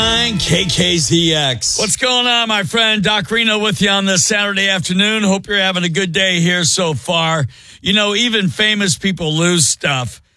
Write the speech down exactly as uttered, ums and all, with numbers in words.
K K Z X. What's going on, my friend? Doc Reno with you on this Saturday afternoon. Hope you're having a good day here so far. You know, even famous people lose stuff.